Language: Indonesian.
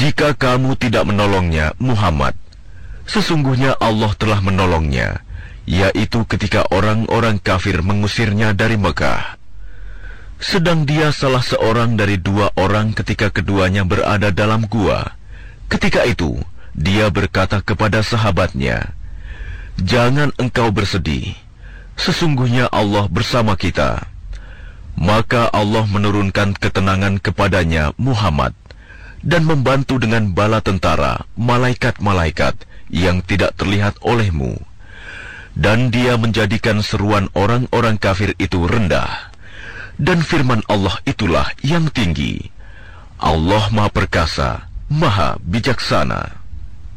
Jika kamu tidak menolongnya, Muhammad, sesungguhnya Allah telah menolongnya, yaitu ketika orang-orang kafir mengusirnya dari Mekah. Sedang dia salah seorang dari 2 orang ketika keduanya berada dalam gua. Ketika itu, dia berkata kepada sahabatnya, "Jangan engkau bersedih, sesungguhnya Allah bersama kita." Maka Allah menurunkan ketenangan kepadanya, Muhammad, dan membantu dengan bala tentara, malaikat-malaikat yang tidak terlihat olehmu. Dan dia menjadikan seruan orang-orang kafir itu rendah. Dan firman Allah itulah yang tinggi. Allah Maha Perkasa, Maha Bijaksana.